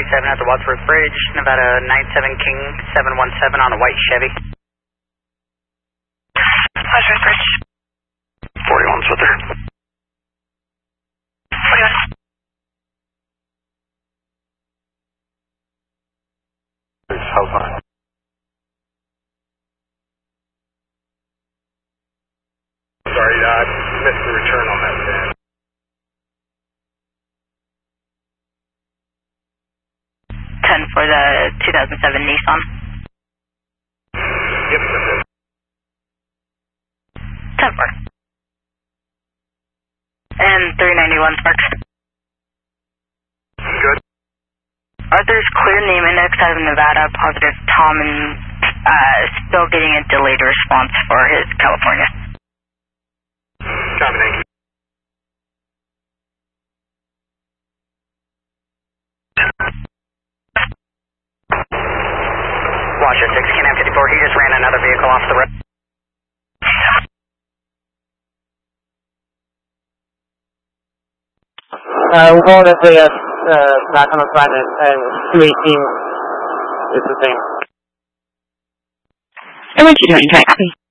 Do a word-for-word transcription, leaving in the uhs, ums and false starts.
seven at the Wadsworth Bridge, Nevada nine seven King seven one seven on a white Chevy. Wadsworth Bridge. forty-one, what's there? forty-one. How far? Sorry, I missed the return on that van. ten for the two thousand seven Nissan. Yep, that's it. ten four. And three ninety-one Sparks. Good. Arthur's clear name index out of Nevada, positive Tom, and uh, still getting a delayed response for his California. Copy, thank you. Watcher six, Can M fifty-four, he just ran another vehicle off the road. Uh, we'll call this way, uh, uh, back on the front, and, and two eighteen is the same. And what you doing, Copy.